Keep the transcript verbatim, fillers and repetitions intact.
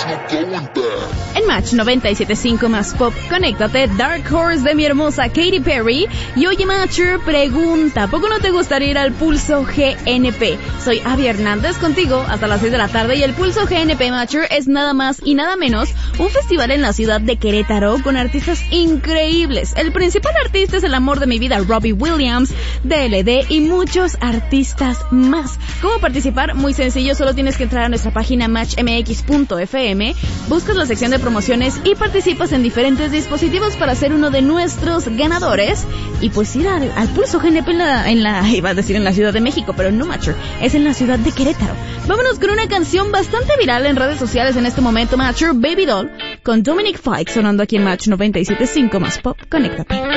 En Match noventa y siete punto cinco más Pop, conéctate, Dark Horse de mi hermosa Katy Perry. Y oye, Matcher, pregunta, ¿poco no te gustaría ir al Pulso G N P? Soy Abby Hernández contigo hasta las seis de la tarde y el Pulso G N P, Matcher, es nada más y nada menos un festival en la ciudad de Querétaro con artistas increíbles. El principal artista es el amor de mi vida, Robbie Williams, D L D y muchos artistas más. ¿Cómo participar? Muy sencillo, solo tienes que entrar a nuestra página match m x punto f m, buscas la sección de promociones y participas en diferentes dispositivos para ser uno de nuestros ganadores y pues ir al, al Pulso G N P en la, en la, iba a decir en la Ciudad de México, pero no, Matcher, es en la ciudad de Querétaro. Vámonos con una canción bastante viral en redes sociales en este momento, Matcher, Baby Doll, con Dominic Fike, sonando aquí en Match noventa y siete punto cinco más Pop, conéctate.